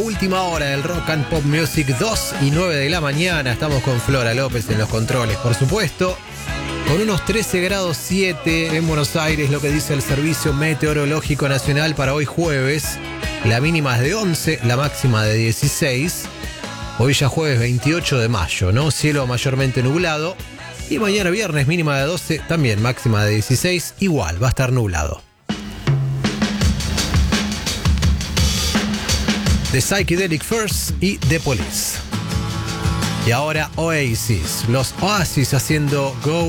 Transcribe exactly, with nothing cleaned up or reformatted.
Última hora del Rock and Pop Music, dos y nueve de la mañana. Estamos con Flora López en los controles, por supuesto. Con unos trece grados siete en Buenos Aires, lo que dice el Servicio Meteorológico Nacional para hoy jueves. La mínima es de once, la máxima de dieciséis. Hoy ya jueves veintiocho de mayo, ¿no? Cielo mayormente nublado. Y mañana viernes mínima de doce, también máxima de dieciséis. Igual, va a estar nublado. The Psychedelic Furs y The Police. Y ahora Oasis. Los Oasis haciendo Go